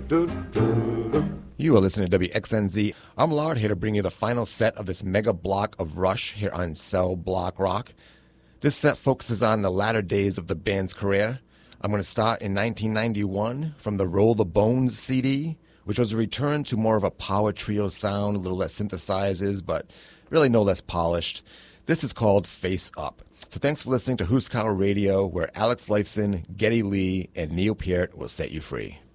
You are listening to WXNZ. I'm Lard, here to bring you the final set of this mega block of Rush here on Cell Block Rock. This set focuses on the latter days of the band's career. I'm going to start in 1991 from the Roll the Bones CD, which was a return to more of a power trio sound, a little less synthesizers, but really no less polished. This is called Face Up. So thanks for listening to Huskow Radio, where Alex Lifeson, Geddy Lee, and Neil Peart will set you free.